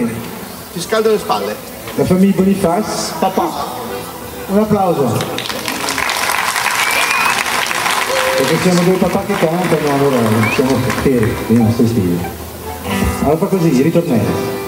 Bene. Ti scaldo le spalle. La famiglia Bonifaz, papà. Un applauso. Perché siamo due papà che cantano, allora siamo fieri dei nostri stili. Allora fa così, ritornello.